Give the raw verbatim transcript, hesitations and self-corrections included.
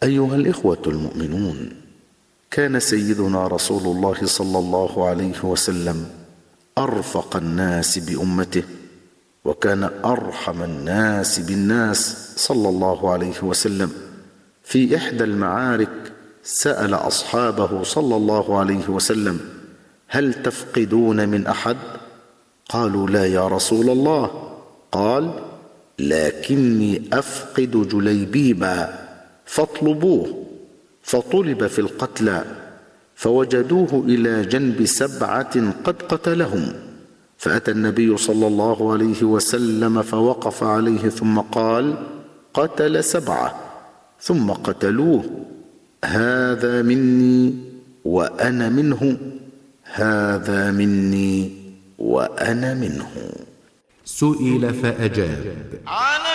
أيها الإخوة المؤمنون، كان سيدنا رسول الله صلى الله عليه وسلم أرفق الناس بأمته، وكان أرحم الناس بالناس صلى الله عليه وسلم. في إحدى المعارك سأل أصحابه صلى الله عليه وسلم: هل تفقدون من أحد؟ قالوا: لا يا رسول الله. قال: لكني أفقد جليبيبا فاطلبوه. فطلب في القتلى فوجدوه إلى جنب سبعة قد قتلهم، فأتى النبي صلى الله عليه وسلم فوقف عليه ثم قال: قتل سبعة ثم قتلوه، هذا مني وأنا منه، هذا مني وأنا منه. سئل فأجاب: